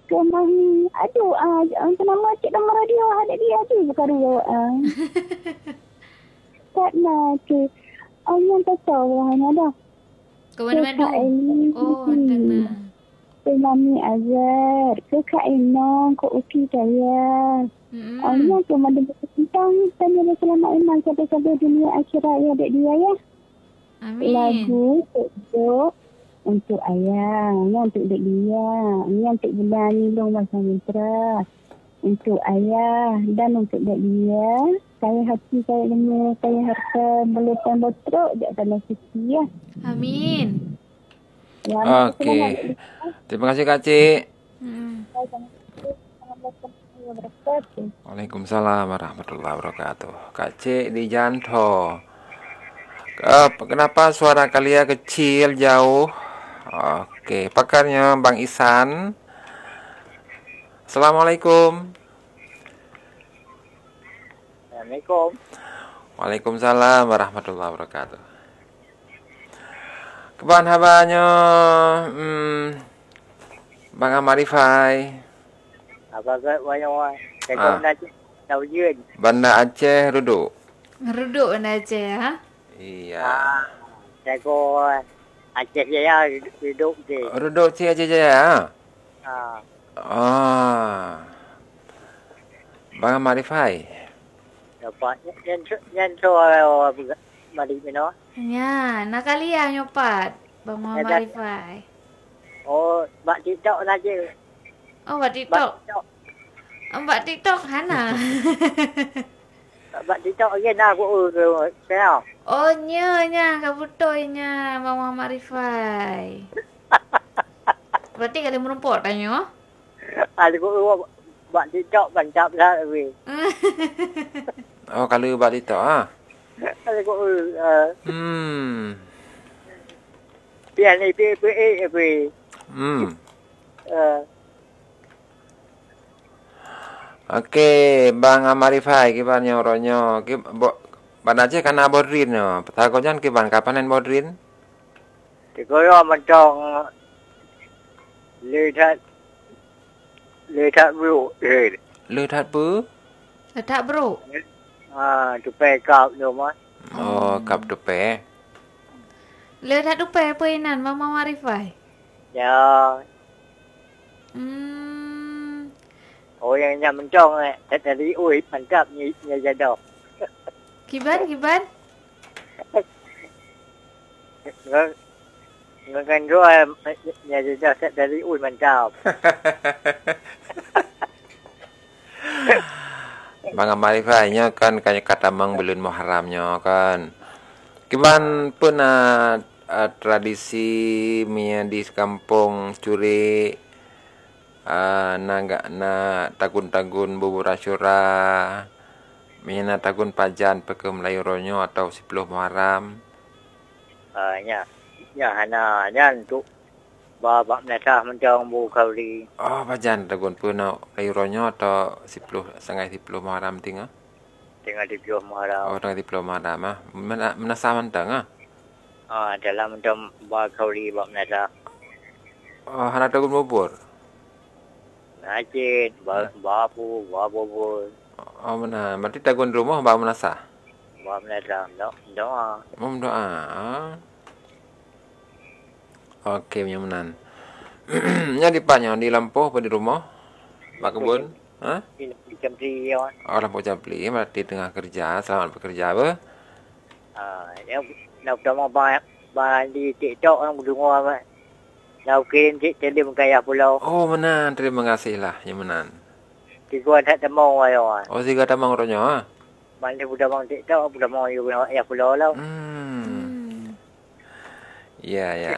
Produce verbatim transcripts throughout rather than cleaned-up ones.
ke mami. Aduh, ah, uh, nama cik nama radio ada dia tu bukan dia. Ah. Tak nak ke. Oh, yang tak tahu hanya dah. Ke mana-mana? Oh, tengah. Ke mami Azhar. Ke Kak Inong. Ke Uki saya. Hmm. Oh, yang tu mana tentang tanya dia selamat iman sampai-sampai dunia akhirat ya adik dia ya. Amin. Lagu untuk untuk ayah, yang untuk dek dia, yang untuk bulan Nilung Masa Mitra, untuk ayah dan untuk dek dia. Saya hati saya dengar, saya harta melepas botrok di atas nasi ya. Amin. Ya, Okey. Terima kasih Kak Cik. Hmm. Waalaikumsalam warahmatullahi wabarakatuh. Kak Cik di Janto. Uh, kenapa suara kalian kecil jauh? Okey, pakarnya Bang Isan. Assalamualaikum. Assalamualaikum. Waalaikumsalam warahmatullahi wabarakatuh. Keban habanya hmm, Bang Amarifai. Apa ke banyak orang. Saya Ah. nak tahu je. Banda Aceh duduk. Meruduk anda Aceh, ha? Iya. Ah, saya ko Aceh Jaya duduk je. Duduk Cik Aceh Jaya. Ah, Ah. Bang Amarifai. dapat yang yang so mari mino. Ya, nak kalian nyopat. Bang Ya, Muhammad dah. Rifai. Oh, bak TikTok saja. Oh, buat Bak TikTok. TikTok. Oh, buat TikTok, Hana. Bak TikTok lagi nak aku ke saya. Oh, nya, nya. Kabutoynya, Bang Muhammad Rifai. Berarti kalian merumput, tanya. Ada aku bak TikTok bancap lah we. Oh, kalau buat itu ah. Ada aku uh, Hmm. pian ni pi pi eh we. Hmm. Uh, Okey, Bang Amarifai kiban nyoronyo. Ki bo ban Aceh kana bodrin no. Petagojan kiban kapanen bodrin? thì có đó mà trong lê thắt lê thắt rượu thì Le that pu? Letak bro. à tụi bé cạo nhiều mà Oh, kap dupe. Letak dupe apa inan, Bang Muhammad Rifai? dạ Hmm. ôi nhà nhà mình trong này thật là đi ui mình cặp như như giờ đầu Kiban, kiban. ngân ngân ngân rồi nhà giờ đầu thật là đi ui mình cạo Bang Amarifai nya kan kaya kata mang belun Muharramnya kan. Kiban pun uh, uh, tradisi mia di kampung curi uh, naga na tagun-tagun bubur asyura mina tagun pajan pekem Melayu ronyo atau sepuluh Muharram. ờ nhà nhà hana nhà tụ ba bạn này sao mình trong bu khâu đi Oh, pajan tagun pun Melayu ronyo atau sepuluh sangai sepuluh Muharram tinga. tinggal di Johor Mahara Oh, tengah sepuluh Muharram ah. Mana menasa mantang ah. à dalam mình trong ba khâu đi bạn này sao Oh, hana tagun bubur. nói chuyện ba ba bu ba bu bu Oh, mana? Berarti tagun rumah bang menasa. ba này sao đó đó Mau doa. Okey, menan. Nya di panyo di lampuh apa di rumah? Mak kebun? Ha? đi chăm tri thôi Oh, lampuh Japli berarti tengah kerja, selamat bekerja apa? à nếu đâu trong mà ba ba đi chị chỗ ông đúng không vậy đâu kia chị trên đi một cây à pulau Oh, menan. Terima kasih lah, ya menan. thì qua thật là mong rồi rồi Oh, siga tamang ronyo ah. bạn đi pulau mong chị chỗ pulau mong yêu ya pulau đâu Hmm. Hmm. Ya, ya.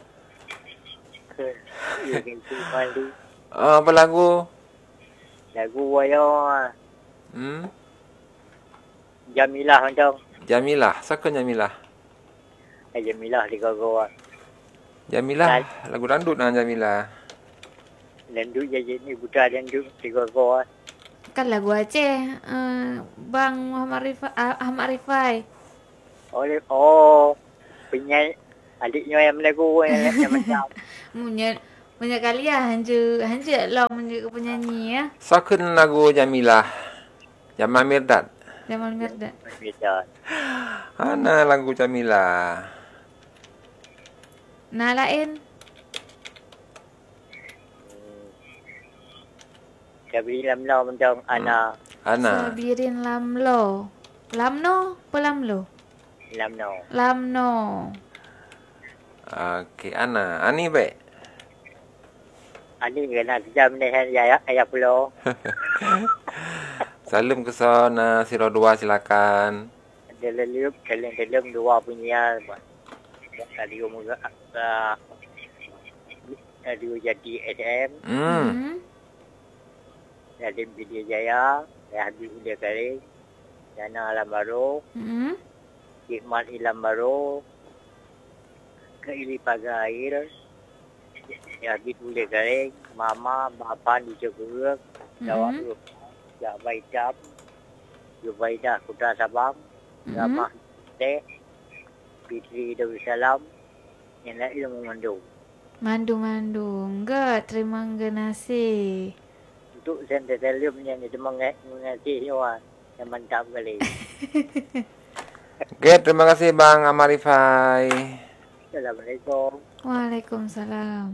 yêu cái chị bạn đi Oh, apa lagu? là gu rồi đó Hmm? Jamilah macam Jamilah, siapa Jamilah? eh Jamilah di kau Jamilah, lagu randut nah Jamilah. dan du jadi ni buta dan du di kau Kan lagu Aceh. Uh, Bang Muhammad Rifai. Uh, Ahmad Rifai. oh oh penyanyi adiknya yang lagu yang yang macam Munya Banyak kali ya hanje hanje long menjadi penyanyi ya. Sakun lagu Jamilah. Jamal Mirdad. Jamal Mirdad. Kita. Ana lagu Jamilah. Nah lain. Tapi dalam lau macam ana Ana. Sabirin Lamlo. Lamno apa Lamlo? dalam lau. Lamno. Okey, Ana. Ani baik. Ani kena jam ni ayah ayah pulau. Salam ke sana Siro dua silakan. Dalam dalam dalam dalam dua punya radio muka radio jadi S M Hmm. Hmm. dari Bidya Jaya, dari Habib Ulia Kering, Jana Alam Baru, Hmm. Hikmat Ilam Baru, Keili Pagair, Habib Ulia Kering, Mama, Bapa di Jogur, Jawab Hmm. Grup, Jabai Jam, Jubaida Kuta Sabang, Hmm. Ramah Teh, Fitri Darussalam, yang lain ilmu mandung. Mandu-mandu. Enggak, terima kasih. Untuk sentral yang itu mengasih nyawa yang mantap kali. Okey, terima kasih Bang Amarifai. Assalamualaikum. Waalaikumsalam.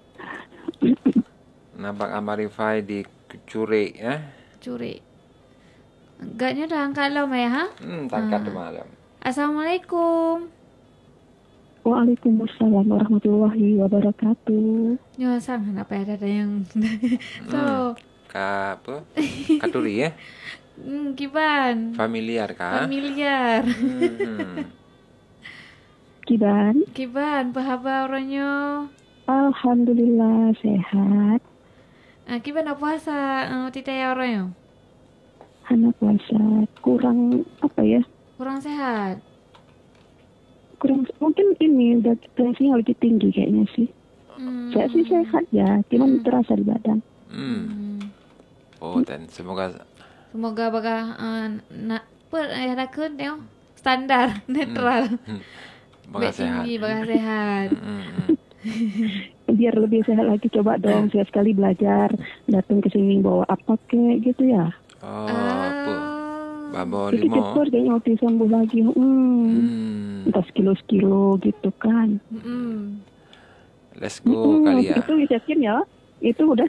Nah, Bang Amarifai di Curi ya. Curi. Enggaknya dah angkat lo ya, ha? Hmm, tangkat Ah. malam. Assalamualaikum. Waalaikumsalam warahmatullahi wabarakatuh. Nyosan kenapa ada ada yang so Ka apa? Katuri ya. hmm, kiban Familiar kah? familiar Hmm. Kiban, kiban apa kabar orangnya alhamdulillah sehat. ah, kiban apa puasa uh, titaya orangnya Hana puasa kurang apa ya? kurang sehat Kurang mungkin ini udah tensinya lebih tinggi kayaknya sih. hmm. Saya sih sehat ya, cuman terasa di badan. Hmm. Hmm. Oh, dan semoga Semoga baga uh, nak per ayah rakun tengok standar netral hmm. Semoga Baik sehat. tinggi baga sehat Hmm, hmm. Biar lebih sehat lagi coba dong saya sekali belajar datang ke sini bawa apa kek gitu ya. Oh, apa? Babo Jadi limo. cepet kayaknya waktu sembuh lagi. Hmm. Hmm. Entah sekilo-sekilo gitu kan. hmm. Let's go Hmm, kali ya. Itu yakin ya. Itu udah.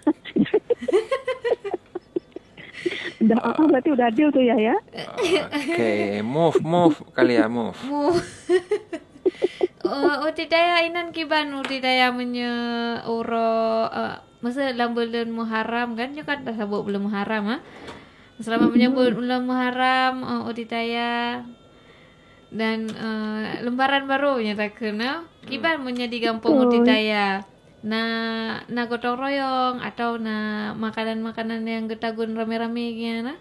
Udah ah, berarti udah deal tuh ya ya. Oke, move move kali ya, move. Mu Uh, uti daya inan kiban uti daya menye uro uh, masa dalam bulan Muharram kan juga kan dah sabut bulan Muharram ha. Selama menyambut bulan Muharram uh, uti daya dan uh, lembaran baru nyatakan ha. Kiban menye di kampung uti daya. Na na gotong royong atau na makanan-makanan yang getagun rame-rame gimana?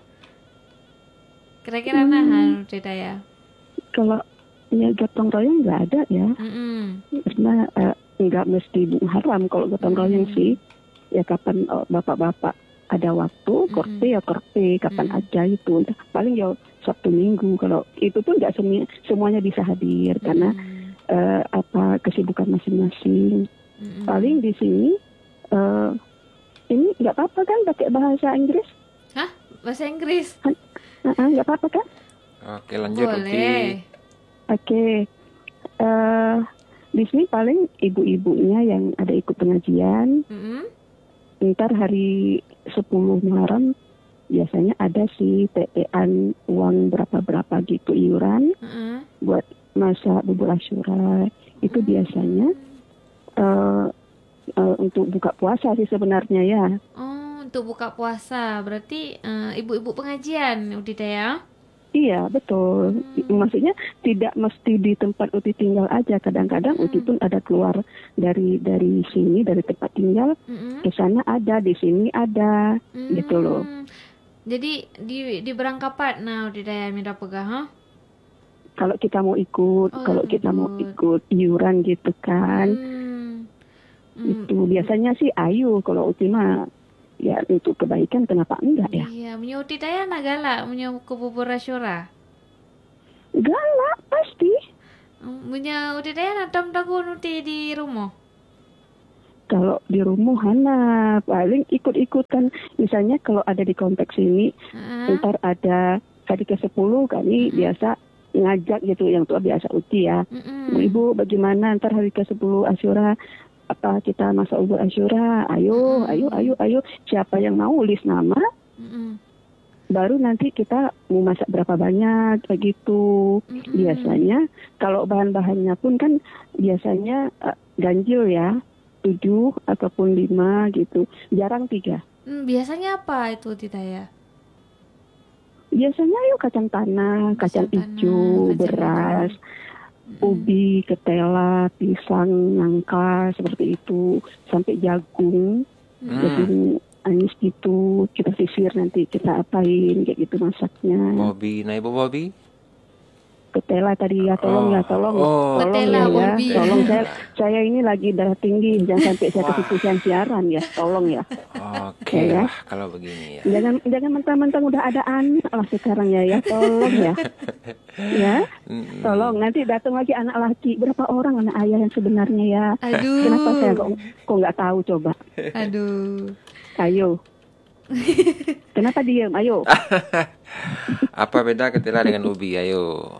Kira-kira nah uti daya. Kalau ya gotong royong nggak ada ya. Mm-mm. Karena eh, nggak mesti haram kalau gotong royong sih. Ya kapan oh, bapak-bapak ada waktu, korte ya korte, kapan Mm-mm. aja itu. Paling ya Sabtu Minggu. Kalau itu pun nggak semi- semuanya bisa hadir karena Mm-mm. eh, apa kesibukan masing-masing. Mm-mm. Paling di sini eh, ini nggak apa-apa kan pakai bahasa Inggris? Hah? Bahasa Inggris? Ah, ah, nggak apa-apa kan? Oke, lanjut Uti. Boleh. Oke, eh di sini paling ibu-ibunya yang ada ikut pengajian. Mm-mm. Ntar hari sepuluh Muharram biasanya ada sih T P-an uang berapa-berapa gitu iuran Mm-mm. buat masa bubur Asyura. Itu biasanya eh eh, untuk buka puasa sih sebenarnya ya. Oh, untuk buka puasa. Berarti eh, ibu-ibu pengajian Udita ya? Iya betul. Maksudnya tidak mesti di tempat Uti tinggal aja. Kadang-kadang Uti pun ada keluar dari dari sini dari tempat tinggal Mm-mm. ke sana ada, di sini ada, Mm. gitu loh. Jadi di di berangkapat nah Udita ya minta pegang ha? Kalau kita mau ikut, Oh, kalau kita mau ikut iuran gitu kan, Hmm. Hmm. itu biasanya sih ayu. Kalau Uti mah ya untuk kebaikan kenapa enggak ya? Iya, punya Udita ya nak galak punya ke bubur Asyura. Galak pasti. Hmm, punya Udita ya nak tam takun Uti di rumah. Kalau di rumah Hana paling ikut-ikutan. Misalnya kalau ada di kompleks ini, Ah. ntar ada hari ke sepuluh kami biasa ngajak gitu, yang tua biasa uti ya. Mm-mm. Ibu bagaimana ntar hari ke sepuluh Asyura, apa kita masak ubur Asyura, ayo, ayo, ayo, ayo. Siapa yang mau list nama, Mm-mm. baru nanti kita mau masak berapa banyak, kayak gitu. Mm-mm. Biasanya kalau bahan-bahannya pun kan biasanya eh, ganjil ya, tujuh ataupun lima gitu, jarang tiga. Hmm, biasanya apa itu Titaya? Biasanya yuk kacang tanah, kacang, Kacang tanah, hijau, kacang beras, Mm-mm. ubi, ketela, pisang, nangka, seperti itu, sampai jagung. Hmm. Jadi anis gitu, kita sisir nanti kita apain, kayak gitu masaknya. Bobby, nah Ibu Bobby? Ketela tadi ya, tolong ya, tolong, Oh. tolong Ketela, ya, ya, Bobby. tolong saya, saya ini lagi darah tinggi, jangan sampai saya keputusan siaran ya, tolong ya. Oke Ya. lah kalau begini ya. Jangan jangan mentang-mentang udah ada anak lah sekarang ya, ya tolong ya, ya, Mm-mm. tolong nanti datang lagi anak laki, berapa orang anak ayah yang sebenarnya ya? Aduh. Kenapa saya kok kok nggak tahu coba? Aduh. Ayo, kenapa diem? Ayo. Apa beda ketela dengan ubi? Ayo.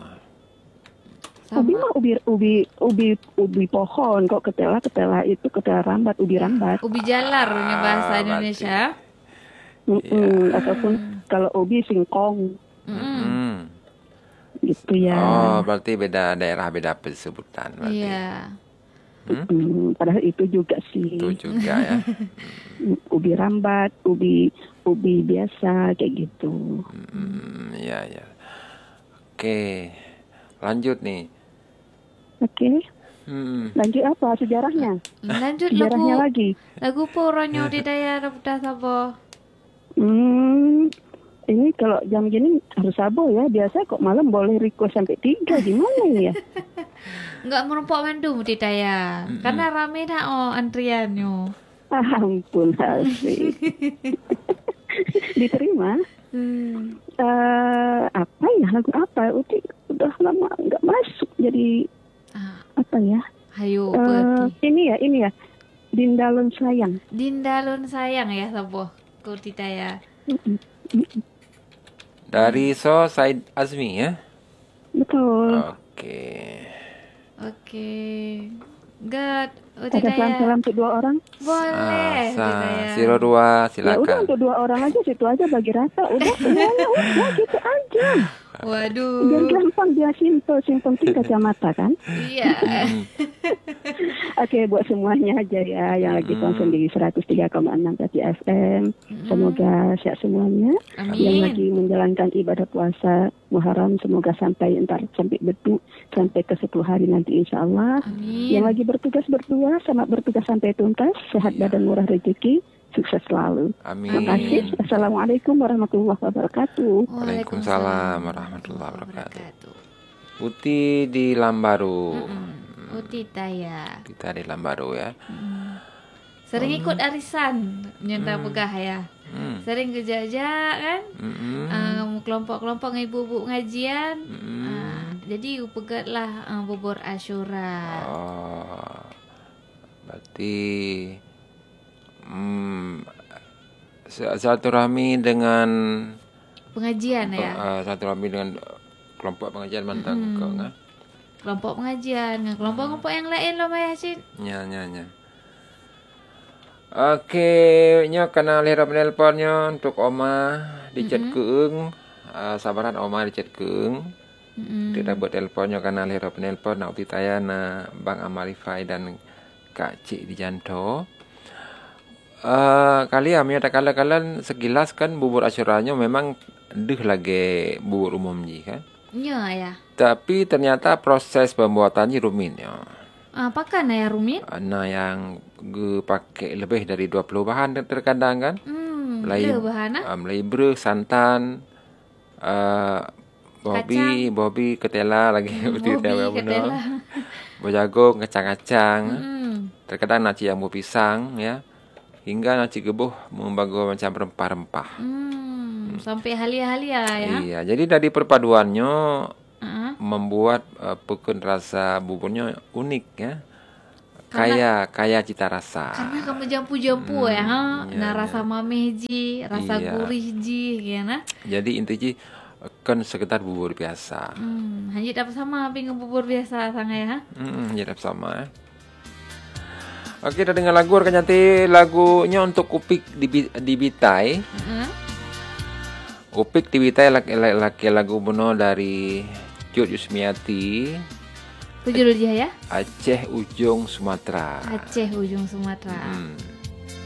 Ubi Sama. mah ubi ubi ubi ubi pohon, kok ketela ketela itu ketela rambat, ubi rambat. Ubi jalar punya bahasa Ah, Indonesia. Mm-mm. Ataupun kalau ubi singkong Mm-mm. Hmm. gitu ya. Oh, berarti beda daerah, beda pensebutan berarti. Iya. Mm, padahal itu juga sih. Itu juga ya. Ubi rambat, ubi ubi biasa kayak gitu. Hmm, ya ya. Oke. Lanjut nih. Oke, Hmm. lanjut apa sejarahnya? Lanjut Sejarahnya lagu lagi. lagu poronyo di daya Rabda Sabo. Hmm, ini kalau jam gini harus sabo ya. Biasa kok malam boleh request sampai tiga, gimana ini ya? Enggak merumpok mendung di daya. Karena rame dah oh antriannya. Ah, ampun asik. Diterima. Hmm. Eh, apa ya lagu apa? Udah, udah lama nggak masuk. Jadi Ah, apa ya? hayo Eh, peti. ini ya, ini ya. Dindalun sayang. Dindalun sayang ya Sabo. Ku di daya. Mm-mm. Dari So Said Azmi ya. Betul. Oke. Oke. Enggak, oh di Ada daya. salam-salam untuk dua orang. Boleh di Asa, daya. Siro dua, Ya udah silakan. untuk dua orang aja, situ aja bagi rata. Udah semuanya udah gitu aja. Biar Waduh. gampang, biar simple, simple tiga kacamata kan. Iya. Oke, buat semuanya aja ya yang lagi konsen di seratus tiga koma enam T F M. Semoga sehat semuanya. Yang Amin. lagi menjalankan ibadah puasa Muharram, semoga sampai entar sampai betul sampai ke sepuluh hari nanti insya Allah. Amin. Yang lagi bertugas berdua, selamat bertugas sampai tuntas, sehat badan murah rezeki, sukses selalu. Amin. Terima kasih. Assalamualaikum warahmatullahi wabarakatuh. Waalaikumsalam warahmatullahi wabarakatuh. Uti di Lambaru. Mm-mm. Uti daya. Kita di Lambaru ya. Sering ikut arisan nyenda pegah ya. Hmm. Sering ke jajak kan. Mm-mm. Um, kelompok-kelompok ibu-ibu ngajian. Mm-mm. Ah, jadi upegat lah um, bubur Asyura. Oh, berarti hmm, silaturahmi dengan Pengajian ya. uh, silaturahmi dengan kelompok pengajian mantap Mm-mm. kau ngah? Kelompok pengajian, kelompok-kelompok yang lain loh Maya Cin. Nya nya nya. Oke, nya kena lera penelponnya untuk Oma di chat keung. Uh, sabaran Oma di chat keung. Mm-mm. Kita buat teleponnya karena lera penelpon nak uti tayana Bang Amarifai dan Kak Cik di Janto. Uh, kali ya ada kala-kala sekilas kan bubur asyuranya memang deh lagi bubur umum ji kan. Iya ya. Tapi ternyata proses pembuatannya rumit ya. Apakah Naya Rumit? Nah yang gue pakai lebih dari dua puluh bahan terkadang kan. Hmm, Mulai le bahana. uh, mulai breh, santan, uh, bobi, bobi, ketela lagi uti Bobi, tewe ketela. benar. Jagung, kacang-kacang. Hmm. Terkadang nasi jambu pisang ya. Hingga nasi gebuh membawa macam rempah-rempah. Hmm, sampai halia-halia ya. Iya, jadi dari perpaduannya Ah, membuat uh, pekun rasa buburnya unik ya. kaya kaya cita rasa. Karena kamu jampu-jampu Hmm, ya, ha? iya, Nah iya. rasa mameh ji, rasa Iya. gurih ji, ya nah. Jadi intinya kan sekedar bubur biasa. Hmm, hanya dapat sama pingin bubur biasa sang ya. Ha? Hmm, jadi sama. eh. Oke, kita dengar lagu kan nanti lagunya untuk Upik di di Bitai. Heeh. Upik di Bitai laki, laki lagu Bono dari Cut Yusmiati, Itu judul dia ya? Aceh Ujung Sumatera. Aceh ujung Sumatera. Hmm.